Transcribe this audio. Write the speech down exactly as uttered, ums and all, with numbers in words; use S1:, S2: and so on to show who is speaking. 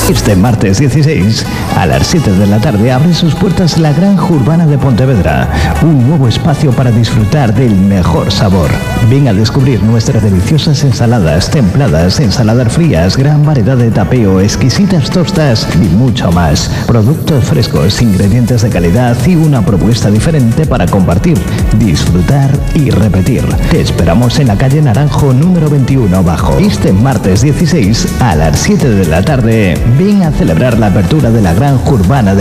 S1: Este martes dieciséis, a las siete de la tarde, abre sus puertas la Granja Urbana de Pontevedra, un nuevo espacio para disfrutar del mejor sabor. Ven a descubrir nuestras deliciosas ensaladas, templadas, ensaladas frías, gran variedad de tapeo, exquisitas tostas y mucho más. Productos frescos, ingredientes de calidad y una propuesta diferente para compartir, disfrutar y repetir. Te esperamos en la calle Naranjo número veintiuno bajo. Este martes dieciséis, a las siete de la tarde, ven a celebrar la apertura de la Granja Urbana de